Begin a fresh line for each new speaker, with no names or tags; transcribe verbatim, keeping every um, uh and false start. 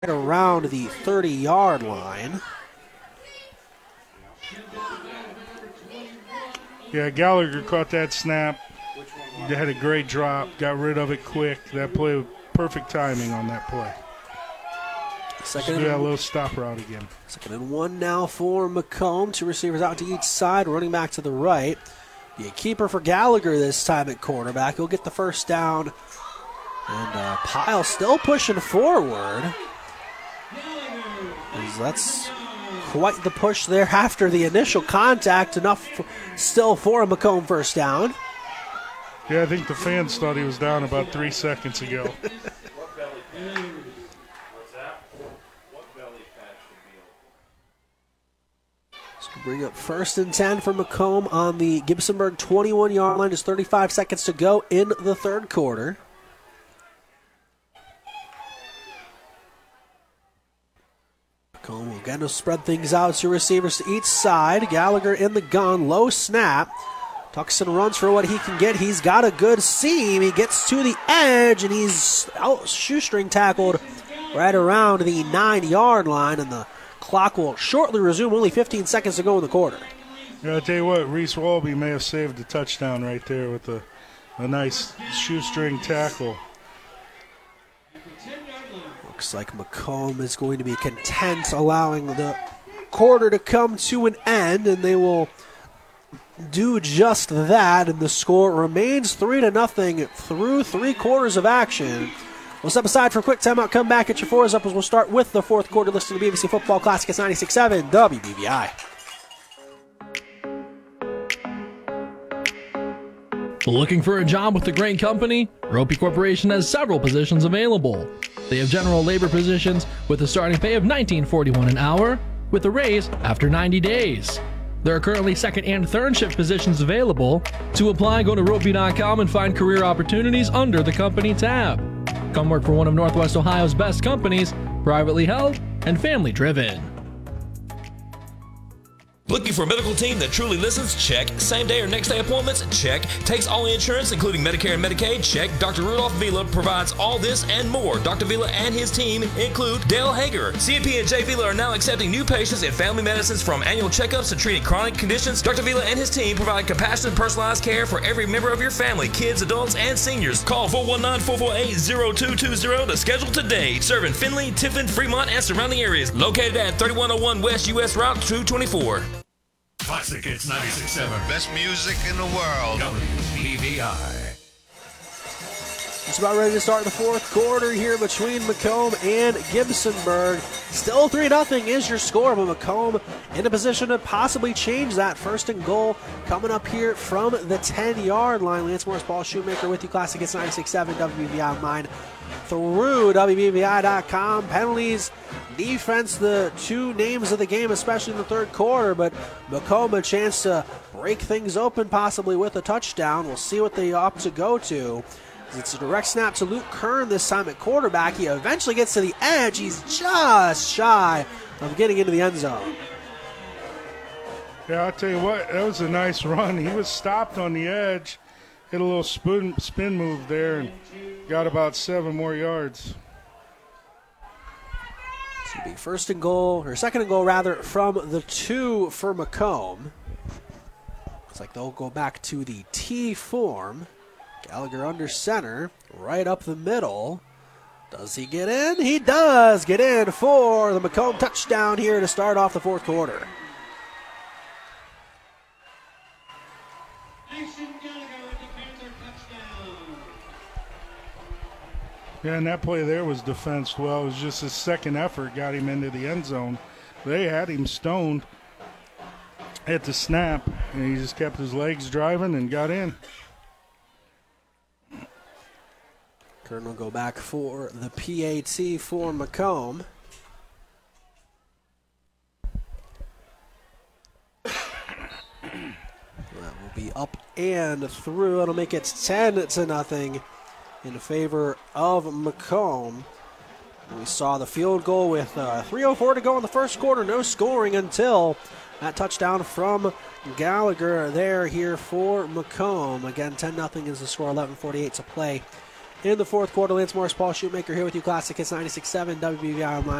around the thirty-yard line.
Yeah, Gallagher caught that snap. They had a great drop, got rid of it quick. That play, perfect timing on that play.
Second
do that little stop route again.
Second and one now for McComb. Two receivers out to each side, running back to the right. Be a keeper for Gallagher this time at quarterback. He'll get the first down. And uh, Pyle still pushing forward. That's quite the push there after the initial contact. Enough for, still for a McComb first down.
Yeah, I think the fans thought he was down about three seconds ago.
So bring up first and ten for McComb on the Gibsonburg twenty-one-yard line. Just thirty-five seconds to go in the third quarter. McComb will again spread things out. Two receivers to each side. Gallagher in the gun. Low snap. Tuckson runs for what he can get. He's got a good seam. He gets to the edge, and he's out shoestring tackled right around the nine-yard line, and the clock will shortly resume. Only fifteen seconds to go in the quarter.
Yeah, I'll tell you what, Reese Walby may have saved a touchdown right there with a, a nice shoestring tackle.
Looks like McComb is going to be content allowing the quarter to come to an end, and they will do just that, and the score remains three to nothing through three quarters of action. We'll step aside for a quick timeout, come back at your fours up as we'll start with the fourth quarter. Listening to B B C Football Classic. It's ninety-six point seven W B V I.
Looking for a job with a great company? Ropey Corporation has several positions available. They have general labor positions with a starting pay of nineteen forty-one an hour with a raise after ninety days. There are currently second and third shift positions available. To apply, go to ropey dot com and find career opportunities under the company tab. Come work for one of Northwest Ohio's best companies, privately held and family driven.
Looking for a medical team that truly listens? Check. Same day or next day appointments? Check. Takes all insurance, including Medicare and Medicaid? Check. Doctor Rudolph Vila provides all this and more. Doctor Vila and his team include Dale Hager. C and P and J Vila are now accepting new patients in family medicines, from annual checkups to treating chronic conditions. Doctor Vila and his team provide compassionate, personalized care for every member of your family, kids, adults, and seniors. Call four one nine, four four eight, zero two two zero to schedule today. Serving Findlay, Tiffin, Fremont, and surrounding areas. Located at thirty-one oh one West U S Route two twenty-four.
Classic Hits ninety-six point seven. Best music in the world. W B V I.
It's about ready to start the fourth quarter here between McComb and Gibsonburg. Still three nothing is your score, but McComb in a position to possibly change that. First and goal coming up here from the ten-yard line. Lance Morris, Paul Shoemaker with you. Classic Hits ninety-six point seven W B V I online through W B V I dot com. Penalties, defense, the two names of the game, especially in the third quarter, but McComb a chance to break things open possibly with a touchdown. We'll see what they opt to go to. It's a direct snap to Luke Kern this time at quarterback. He eventually gets to the edge. He's just shy of getting into the end zone.
Yeah, I'll tell you what, that was a nice run. He was stopped on the edge, hit a little spin, spin move there, and got about seven more yards.
It's going to be first and goal, or second and goal rather, from the two for McComb. Looks like they'll go back to the T form. Gallagher under center, right up the middle. Does he get in? He does get in for the McComb touchdown here to start off the fourth quarter.
Yeah, and that play there was defensed well. It was just his second effort got him into the end zone. They had him stoned at the snap, and he just kept his legs driving and got in.
Kern will go back for the P A T for McComb. That will be up and through. It'll make it ten to nothing in favor of McComb. We saw the field goal with uh, three oh four to go in the first quarter. No scoring until that touchdown from Gallagher there here for McComb. Again, ten nothing is the score, eleven forty-eight to play in the fourth quarter. Lance Morris, Paul Shoemaker here with you. Classic Hits ninety-six point seven W B V I Online.